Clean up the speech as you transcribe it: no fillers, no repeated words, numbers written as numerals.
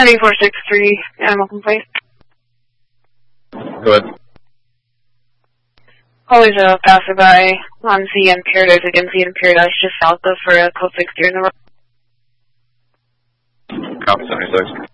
Heading 463, animal complaint. Go ahead. Always a passerby on CN Paradise, again CN Paradise, just south of for code 60 in the road. Copy 76.